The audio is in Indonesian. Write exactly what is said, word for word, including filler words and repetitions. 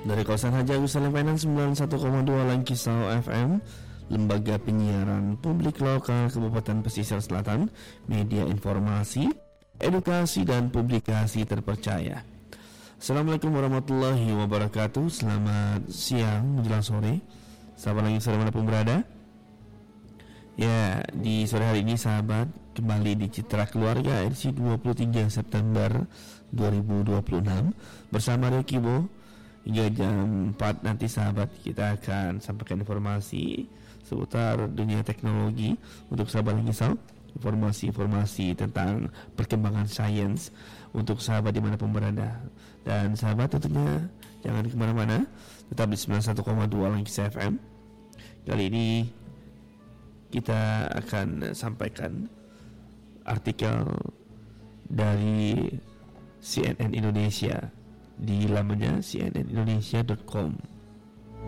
Dari kawasan Haji Agus Salim Finance sembilan puluh satu koma dua Langkisau F M, Lembaga Penyiaran Publik Lokal Kabupaten Pesisir Selatan, media informasi, edukasi dan publikasi terpercaya. Assalamualaikum warahmatullahi wabarakatuh. Selamat siang menjelang sore, sahabat lagi sore manapun berada. Ya, di sore hari ini sahabat kembali di Citra Keluarga edisi dua puluh tiga September dua ribu dua puluh enam bersama Rekibo. Hingga jam empat nanti sahabat kita akan sampaikan informasi seputar dunia teknologi untuk sahabat Lingisau, informasi-informasi tentang perkembangan sains untuk sahabat dimanapun berada. Dan sahabat tentunya jangan kemana-mana, tetap di sembilan puluh satu koma dua Langkis F M. Kali ini kita akan sampaikan artikel dari C N N Indonesia di lamannya c n n indonesia dot com.